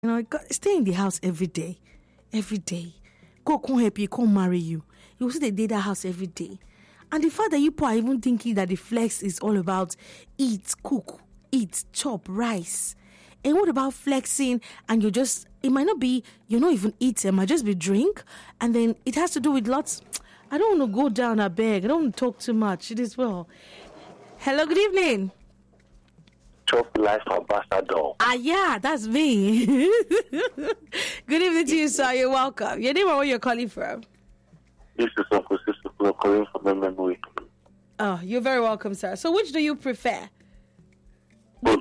Stay in the house every day. Every day. God can't help you, can't marry you. You will see they did that house every day. And the fact that you people are even thinking that the flex is all about eat, cook, eat, chop, rice. And what about flexing? And it might not be, you're not even eating, it might just be drink. And then it has to do with lots. I don't want to go down, I beg. I don't want to talk too much. It is well. Hello, good evening. Chop Life Ambassador. Yeah, that's me. Good evening to you, sir. You're welcome. Your name and where you're calling from? This is Uncle Sister calling from MMW. Oh, you're very welcome, sir. So which do you prefer? Both.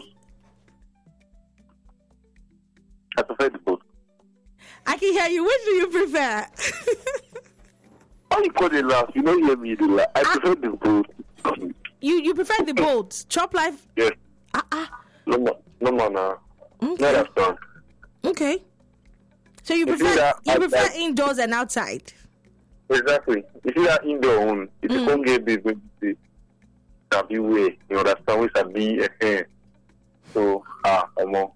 I prefer the both. I can hear you. Which do you prefer? How you call it laugh? You don't hear me the laugh. I prefer the both. You prefer the both? Chop Life? Yes. No more now. Okay. Not that strong. Okay. So you prefer indoors and outside? Exactly. You see that indoor one, if you can't get big, you be way. You understand? We should be a So, Omo.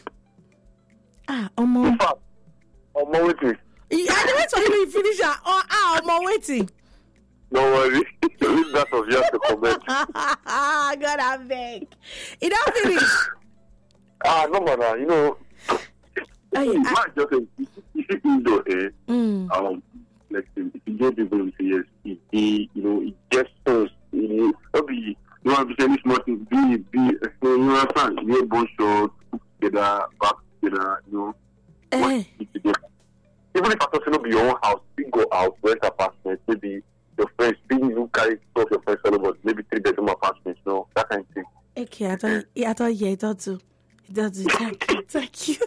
Omo. In fact, Omo waiting. I wait till you finish. Omo waiting. Don't worry. Leave that of yours to comment. God, I beg. It don't finish. No matter. You know, not just a indoor let's say, if you get people to yes, it gets first. Maybe you want to say this much is you understand? You have both short together, back together, Even if I thought it be your own house, you go out, rent apartment, maybe your friends, you carry two of your friends all over, maybe 3-bedroom apartments, that kind of thing. Okay, I thought it does too. It does. Thank you.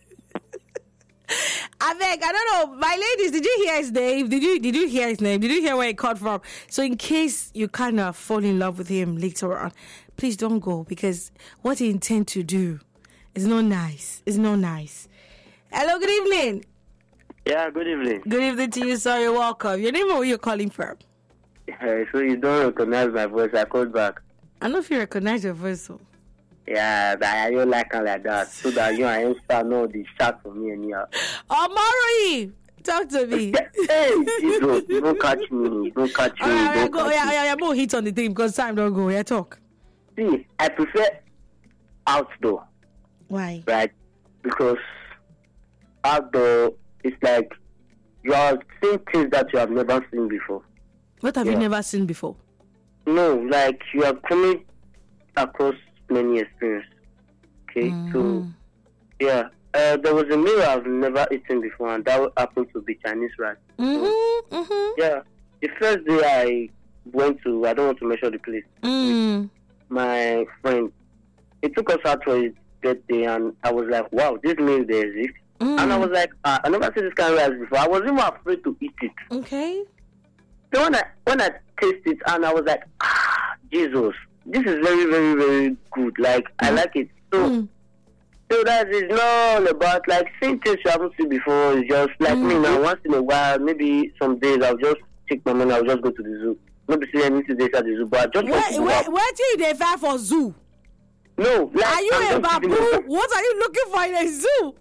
I beg, I don't know. My ladies, did you hear his name? Did you hear his name? Did you hear where he called from? So in case you kind of fall in love with him later on, please don't go, because what he intends to do is not nice. It's not nice. Hello, good evening. Yeah, good evening. Good evening to you, sir. You're welcome. Your name or where you're calling from? So you don't recognize my voice. I called back. I don't know if you recognize your voice. So. Yeah, but I don't like her like that. So that you and Insta know the chat for me anyhow. Mari, talk to me. Hey, don't catch me. Don't catch me. Alright, go. Yeah, more hit on the thing because time don't go. Yeah, talk. See, I prefer outdoor. Why? Right? Because outdoor, it's like you are seeing things that you have never seen before. What have you never seen before? No, like you are coming across many experiences. Okay, so yeah, there was a meal I've never eaten before, and that happened to be Chinese rice. Yeah, the first day I went to, I don't want to mention the place. My friend, he took us out for his birthday, and I was like, wow, this meal there exists. And I was like, I never seen this kind of rice before. I was even afraid to eat it. Okay. So when I tasted it, and I was like, Jesus, this is very, very, very good. Like, I like it. So that is not all about, like, seeing things you haven't seen before. It's just like me now, once in a while, maybe some days I'll just take my money, I'll just go to the zoo. Maybe see anything days at the zoo, but I just where do you define for zoo? No. Like, are you a baboon? What are you looking for in a zoo?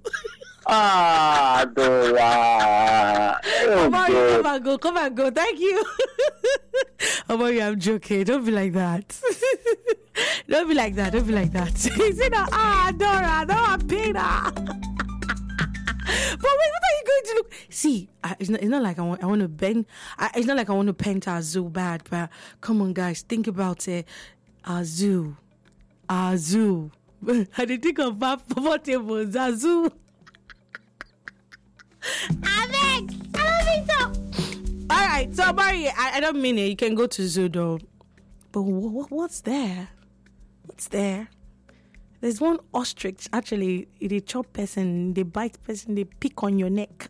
Dora. Come and go. Thank you. Omari, I'm joking. Don't be like that. Don't be like that. You say that, Dora, no, I'm Peter. But wait, what are you going to look? See, it's not like I want to bend. It's not like I want to paint our zoo bad, but come on, guys, think about it. Our zoo. I didn't think of that tables. Our zoo. I don't think so. All right, so Barry, I don't mean it. You can go to zoo though, but what's there? What's there? There's one ostrich. Actually, they chop person, they bite person, they pick on your neck.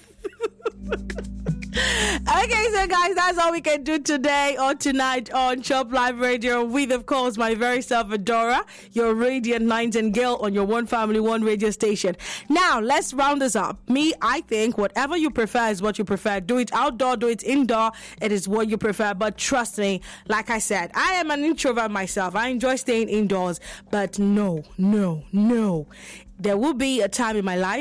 Okay, so guys, that's all we can do today or tonight on Chop Live Radio with, of course, my very self, Adora, your radiant nightingale on your One Family, One Radio station. Now, let's round this up. I think whatever you prefer is what you prefer. Do it outdoor, do it indoor. It is what you prefer. But trust me, like I said, I am an introvert myself. I enjoy staying indoors. But no. there will be a time in my life